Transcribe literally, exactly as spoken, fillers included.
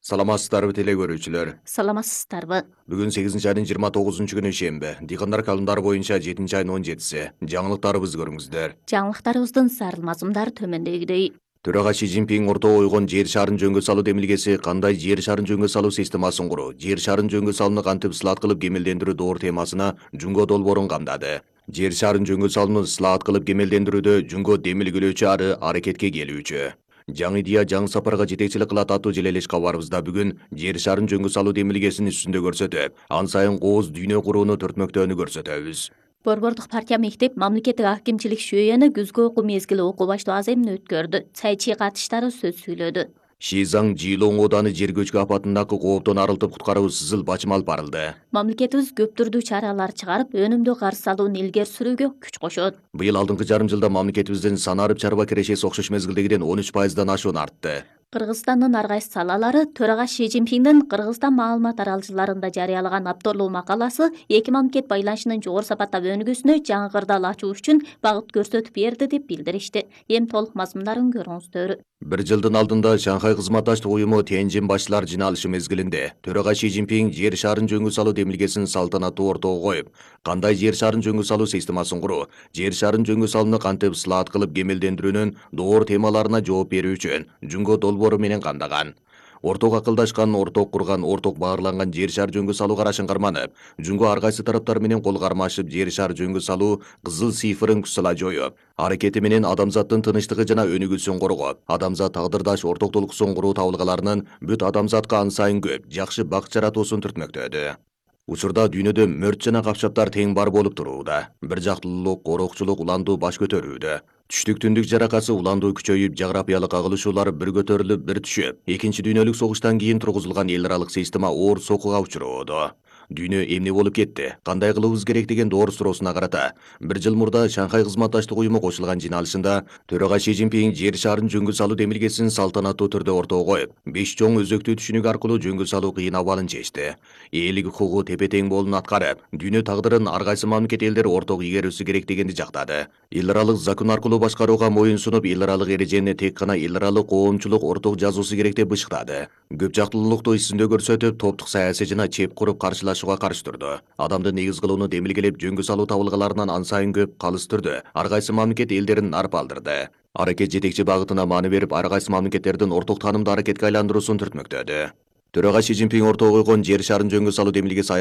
Саламатсыздарбы теле көрүүчүлөр. Саламатсыздарбы. Бүгүн сегизинчи айдын жыйырма тогузунчу күнү шемби. Дыйкандар календарь боюнча жетинчи айдын он жетиси. Жаңылыктарыбызды көрүңүздөр. Жаңылыктарыбыздын сарыл мазмундары төмөндөгүдөй. Төрага Си Цзиньпин ортого койгон жер шарын жөнгө салуу демилгеси кандай жер шарын жөнгө салуу системасын куруу, жер шарын жөнгө салууну кантип ысылат кылып кемелдендирүү доор темасына Жунго долбоорун камдады. Жер шарын жөнгө салууну ысылат кылып кемелдендирүүдө Жунго демилгелөөчү ары аракетке келүүчү. Жаңы идея жаңы сапарга жетекчилик кылат аттуу желелеш кабарыбызда бүгүн жер шарын жөнгө салуу демилгесин үстүндө көрсөтүп, ан сайын кооз дүйнө курууну төртмөктөөнү көрсөтөбүз. Борбордук партия мектеп мамлекеттик акимчилик шүйөөнү күзгү окуу мезгили окуу баштоо аземин өткөрдү. Цай Чи катыштары сөз сүйлөдү. Шизаң Жилоң ооданы жер көчкү апатындагы кооптон арылтып куткаруу сызыл бачым алып барылды. Мамлекетибиз көп түрдүү чаралар чыгарып, өнүмдүү каршы алууну илгери сүрүүгө күч кошот. Быйыл алдыңкы жарым жылда мамлекетибиздин санарып чарба кирешеси окшош мезгилдегиден он үч пайыздан ашуун артты. Кыргызстандын ар кайсы салалары төрага Си Цзиньпиндин Кыргызстан маалымат аралжыларында жарыялаган апторлуу макаласы эки мамлекет байланышынын жогору сапаттап өнүгүүсүнө жаңы кырдаал ачуу үчүн багыт көрсөтүп берди деп билдиришти. Эми толук мазмундарын көрүңүздөр. Бир жылдын алдында Шанхай кызматташтык уюму Тяньжин башчылар жыйналышы мезгилинде төрага Си Цзиньпин жер шарын жөнгө салуу демилгесин салтанаттуу ортого коюп, кандай жер шарын жөнгө салуу системасын куруу, жер шарын жөнгө салууну кантип ысылат кылып кемелдендирүүнүн доор темаларына жооп берүү үчүн Жунго долбоору менен камдаган. Орток акылдашкан, орток курган, орток баарланган жер шар жөнгө салуу карашын карманып, Жунго ар кайсы тараптар менен кол кармашып жер шар жөнгө салуу кызыл цифрын кусала жоюп, аракети менен адамзаттын тынычтыгы жана өнүгүүсүн коргоп, адамзат тагдырдаш ортоктулуксун куруу табылгаларынын бүт адамзатка ан сайын көп, жакшы бакыт жаратуусун түртмөктөдү. Учурда дүйнөдө мөрт жана капчаптар тең бар болуп турууда. Бир жактылуулук, корокчулук, уландуу баш көтөрүүдө. Түштүк түндүк жаракасы уландуу күчөйүп, жаграпиялык агылышуулар бир көтөрүлүп, бир түшүп, экинчи дүйнөлүк согуштан кийин тургузулган эл аралык система оор сокуга учуроодо. Дүйнө эмне болуп кетти, кандай кылыбыз керек деген доор суроосуна карата бир жыл мурда Шанхай кызматташтык уюму кошулган жыйналышында төрага Си Цзиньпин жер шарын жөнгө салуу демилгесин салтанаттуу түрдө ортого коюп, беш чоң өзөктүү түшүнүк аркылуу жөнгө салуу кыйын абалын чечти. Элдик укугу тепе-тең болуун аткарып, дүйнө тагдырын ар кайсы мамлекет элдер орток ийгерүүсү керек дегенди жактады. Эл аралык закон аркылуу башкарууга моюн сунуп, эл аралык эрежени тек гана эл аралык коомчулук орток жазуусу керек деп бышыктады. Көп жактылуулукту үстүндө көрсөтүп, топтук саясий жана чеп куруп каршылашууга каршы турду. Адамды негиз кылууну демилгелеп, жөнгө салуу табылгаларынан ан сайын көп калыс түрдө ар кайсы мамлекет элдерин арпалдырды. Аракет жетекчи багытына маани берип, ар кайсы мамлекеттердин орток таанымды аракетке айландыруусун түртмөктөдү. Төрага Си Цзиньпин ортого койгон жер шарын жөнгө салуу демилгеси